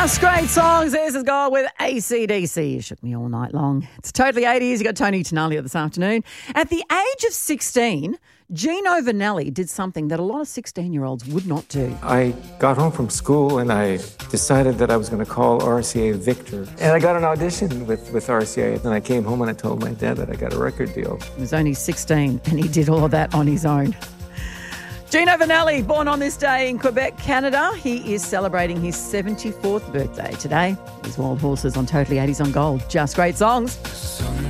That's great songs. This is God with AC/DC. You shook me all night long. It's Totally 80s. You got Tony Tenalia this afternoon. At the age of 16, Gino Vanelli did something that a lot of 16-year-olds would not do. I got home from school and I decided that I was going to call RCA Victor. And I got an audition with RCA. And I came home and I told my dad that I got a record deal. He was only 16 and he did all of that on his own. Gino Vanelli, born on this day in Quebec, Canada. He is celebrating his 74th birthday today. These Wild Horses on Totally 80s on Gold. Just great songs.